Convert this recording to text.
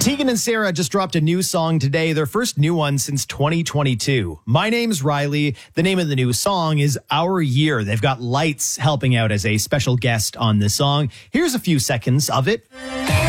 Tegan and Sarah just dropped a new song today, their first new one since 2022. My name's Riley. The name of the new song is Our Year. They've got Lights helping out as a special guest on this song. Here's a few seconds of it.